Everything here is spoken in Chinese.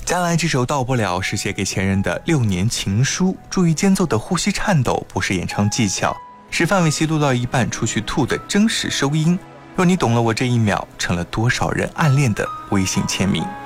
将来这首到不了是写给前任的6年情书，注意间奏的呼吸颤抖不是演唱技巧，是范玮琪录到一半出去吐的真实收音。若你懂了我这一秒，成了多少人暗恋的微信签名。